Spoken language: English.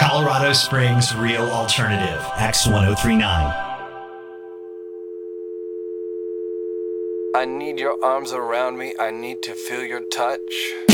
Colorado Springs Real Alternative, X1039. I need your arms around me. I need to feel your touch.